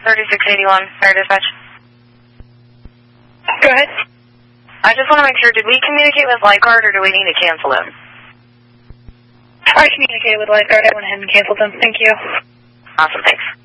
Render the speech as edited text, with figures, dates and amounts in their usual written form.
3681, Fire Dispatch. Go ahead. I just want to make sure, did we communicate with Lifeguard or do we need to cancel them? I communicated with Lifeguard. I went ahead and canceled them. Thank you. Awesome, thanks.